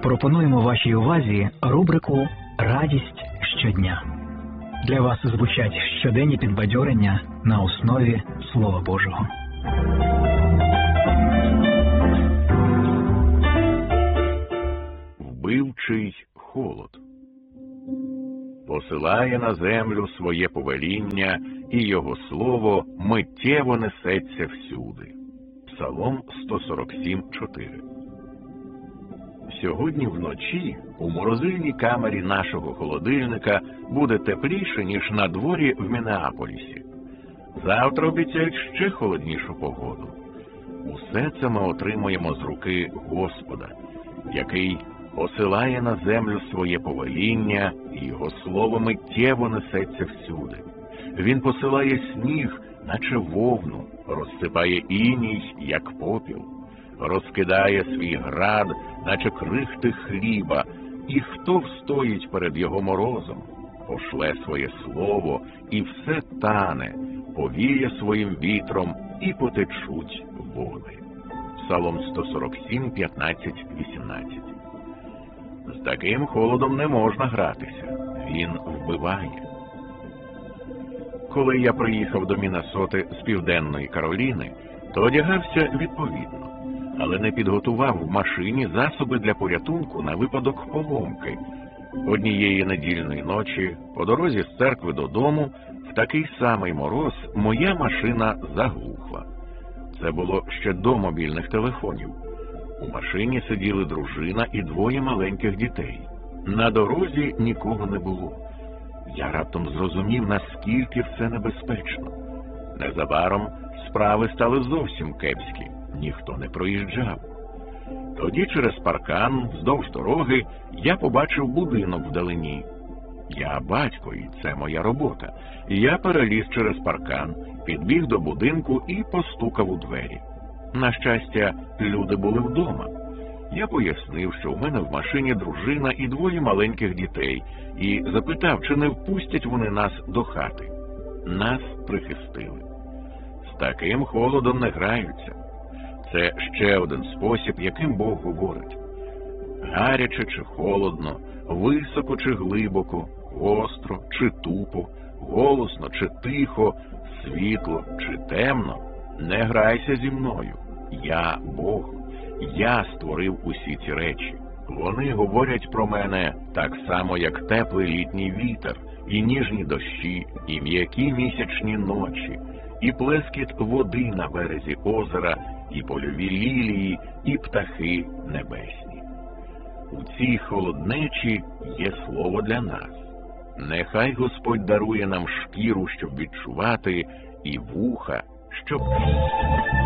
Пропонуємо вашій увазі рубрику «Радість щодня». Для вас звучать щоденні підбадьорення на основі Слова Божого. Вбивчий холод. Посилає на землю своє повеління, і його слово миттєво несеться всюди. Псалом 147:4. Сьогодні вночі у морозильній камері нашого холодильника буде тепліше, ніж на дворі в Міннеаполісі. Завтра обіцяють ще холоднішу погоду. Усе це ми отримуємо з руки Господа, який посилає на землю своє повеління, і його слово миттєво несеться всюди. Він посилає сніг, наче вовну, розсипає іній, як попіл, розкидає свій град, наче крихти хліба, і хто встоїть перед його морозом? Пошле своє слово, і все тане, повіє своїм вітром, і потечуть води. Псалом 147:15-18. З таким холодом не можна гратися. Він вбиває. Коли я приїхав до Міннесоти з Південної Кароліни, то одягався відповідно, але не підготував в машині засоби для порятунку на випадок поломки. Однієї недільної ночі, по дорозі з церкви додому, в такий самий мороз моя машина заглухла. Це було ще до мобільних телефонів. У машині сиділи дружина і двоє маленьких дітей. На дорозі нікого не було. Я раптом зрозумів, наскільки все небезпечно. Незабаром справи стали зовсім кепські, ніхто не проїжджав. Тоді через паркан, вздовж дороги, я побачив будинок вдалині. Я батько, і це моя робота. Я переліз через паркан, підбіг до будинку і постукав у двері. На щастя, люди були вдома. Я пояснив, що у мене в машині дружина і двоє маленьких дітей, і запитав, чи не впустять вони нас до хати. Нас прихистили. З таким холодом не граються. Це ще один спосіб, яким Бог говорить. Гаряче чи холодно, високо чи глибоко, гостро чи тупо, голосно чи тихо, світло чи темно, не грайся зі мною. Я Бог. Я створив усі ці речі. Вони говорять про мене так само, як теплий літній вітер, і ніжні дощі, і м'які місячні ночі, і плескіт води на березі озера, і польові лілії, і птахи небесні. У цій холоднечі є слово для нас. Нехай Господь дарує нам шкіру, щоб відчувати, і вуха, щоб